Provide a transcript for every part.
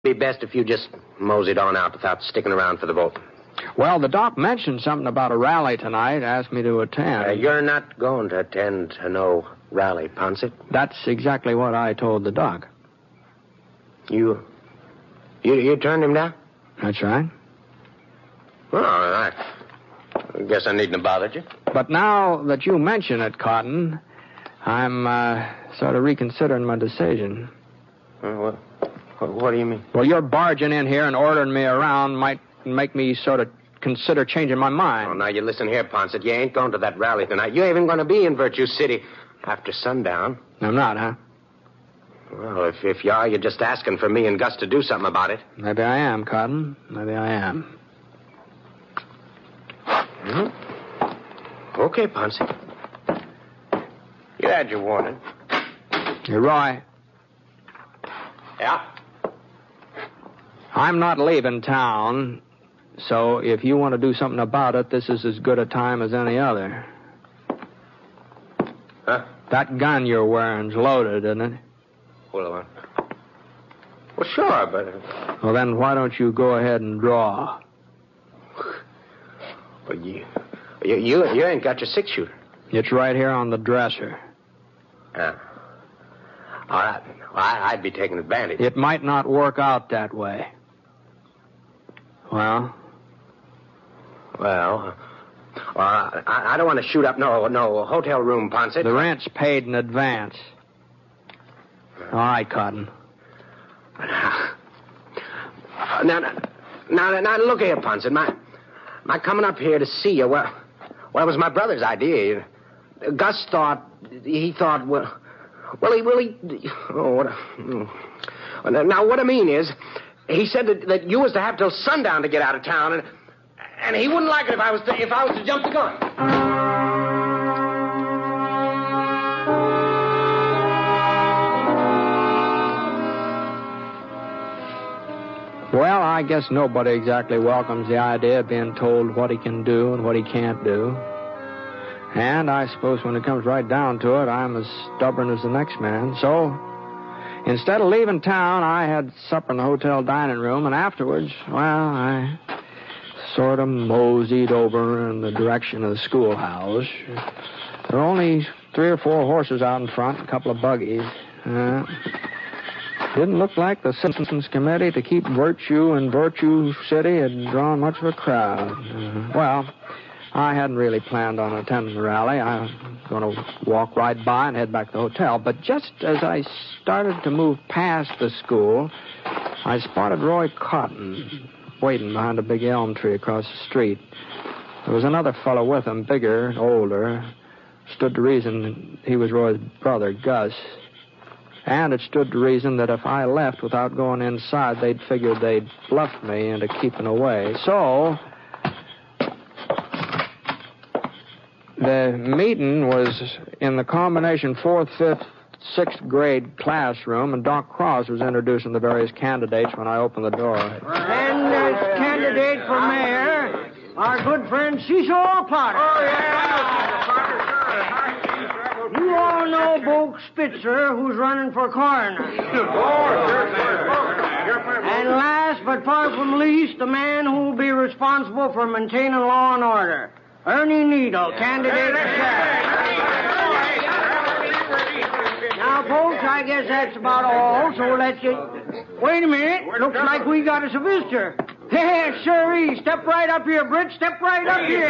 Be best if you just moseyed on out without sticking around for the vote. Well, the doc mentioned something about a rally tonight, asked me to attend. You're not going to attend to no rally, Ponset. That's exactly what I told the doc. You turned him down? That's right. Well, I guess I needn't have bothered you. But now that you mention it, Cotton, I'm sort of reconsidering my decision. What do you mean? Well, your barging in here and ordering me around might make me sort of consider changing my mind. Oh, now you listen here, Ponset. You ain't going to that rally tonight. You ain't even going to be in Virtue City after sundown. I'm not, huh? Well, if you are, you're just asking for me and Gus to do something about it. Maybe I am, Cotton. Maybe I am. Mm-hmm. Okay, Ponset. You had your warning. You're right. Yeah? I'm not leaving town, so if you want to do something about it, this is as good a time as any other. Huh? That gun you're wearing's loaded, isn't it? Well, sure, but... Well, then why don't you go ahead and draw? Well, you ain't got your six-shooter. It's right here on the dresser. All right. Well, I'd be taking advantage. It might not work out that way. Well, I don't want to shoot up no hotel room, Ponset. The rent's paid in advance. All right, Cotton. Now, look here, Ponset. My coming up here to see you, well, it was my brother's idea. Gus thought, he... Now, what I mean is, he said that you was to have till sundown to get out of town, and he wouldn't like it if I was to jump the gun. Well, I guess nobody exactly welcomes the idea of being told what he can do and what he can't do. And I suppose when it comes right down to it, I'm as stubborn as the next man. So, instead of leaving town, I had supper in the hotel dining room, and afterwards, well, I sort of moseyed over in the direction of the schoolhouse. There were only 3 or 4 horses out in front, a couple of buggies. Didn't look like the Citizens Committee to keep virtue in Virtue City had drawn much of a crowd. Well, I hadn't really planned on attending the rally. I was going to walk right by and head back to the hotel. But just as I started to move past the school, I spotted Roy Cotton waiting behind a big elm tree across the street. There was another fellow with him, bigger, older. Stood to reason he was Roy's brother, Gus. And it stood to reason that if I left without going inside, they'd figure they'd bluffed me into keeping away. So the meeting was in the combination 4th, 5th, 6th grade classroom, and Doc Cross was introducing the various candidates when I opened the door. And as candidate for mayor, our good friend Cecil Potter. Oh, yeah. You all know Bo Spitzer, who's running for coroner. And last but far from least, the man who'll be responsible for maintaining law and order. Ernie Needle, candidate for sheriff. Now, folks, I guess that's about all, so let's get... Wait a minute. Looks like we got us a visitor. Yes, sirree. Step right up here, Britt. Step right up here.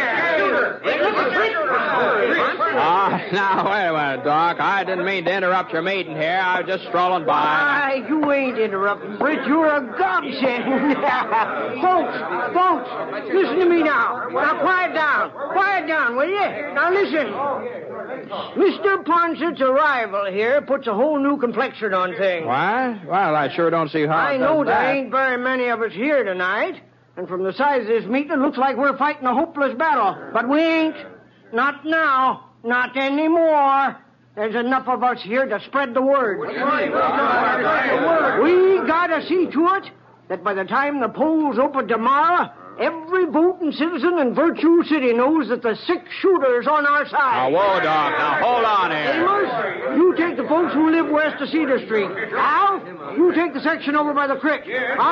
Now, wait a minute, Doc. I didn't mean to interrupt your meeting here. I was just strolling by. Why, you ain't interrupting, Britt. You're a godsend. Folks, listen to me now. Now, quiet down. Quiet down, will you? Now, listen. Mr. Ponset's arrival here puts a whole new complexion on things. What? Well, I sure don't see how I it know does there that. ain't very many of us here tonight, and from the size of this meeting, it looks like we're fighting a hopeless battle. But we ain't. Not now. Not anymore. There's enough of us here to spread the word. We gotta see to it that by the time the polls open tomorrow, Every voting citizen in Virtue City knows that the 6 shooters on our side. Now, whoa, Doc. Now, hold on here. Amos, you take the folks who live west of Cedar Street. Al, you take the section over by the creek.